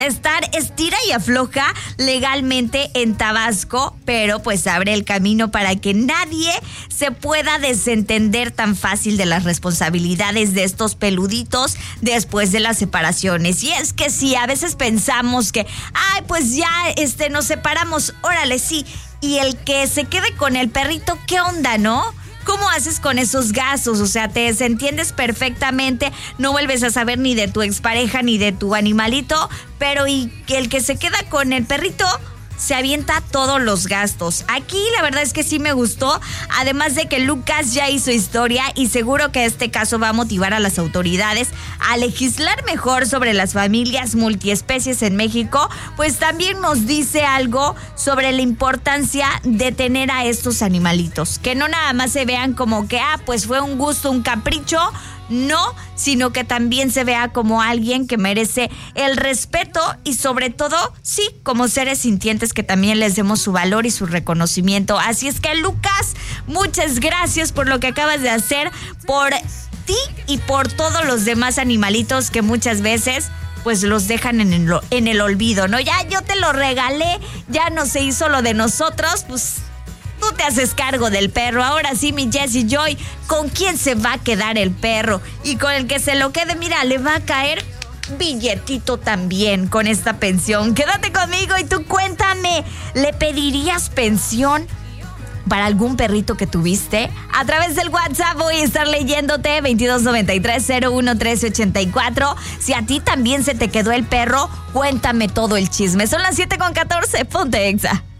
estar estira y afloja legalmente en Tabasco, pero pues abre el camino para que nadie se pueda desentender tan fácil de las responsabilidades de estos peluditos después de las separaciones. Y es que sí, a veces pensamos que, pues ya nos separamos, órale, sí, y el que se quede con el perrito, ¿qué onda, no? ¿Cómo haces con esos gastos? O sea, te desentiendes perfectamente, no vuelves a saber ni de tu expareja ni de tu animalito, pero y el que se queda con el perrito se avienta todos los gastos. Aquí la verdad es que sí me gustó, además de que Lucas ya hizo historia y seguro que este caso va a motivar a las autoridades a legislar mejor sobre las familias multiespecies en México, pues también nos dice algo sobre la importancia de tener a estos animalitos, que no nada más se vean como que, pues fue un gusto, un capricho. No, sino que también se vea como alguien que merece el respeto y sobre todo, sí, como seres sintientes que también les demos su valor y su reconocimiento. Así es que, Lucas, muchas gracias por lo que acabas de hacer, por ti y por todos los demás animalitos que muchas veces pues los dejan en el olvido, ¿no? Ya yo te lo regalé, ya no se hizo lo de nosotros, pues tú te haces cargo del perro. Ahora sí, mi Jessie Joy, ¿con quién se va a quedar el perro? Y con el que se lo quede, mira, le va a caer billetito también con esta pensión. Quédate conmigo y tú cuéntame, ¿le pedirías pensión para algún perrito que tuviste? A través del WhatsApp voy a estar leyéndote 2293-011384. Si a ti también se te quedó el perro, cuéntame todo el chisme. Son las 7:14, ponte Exa.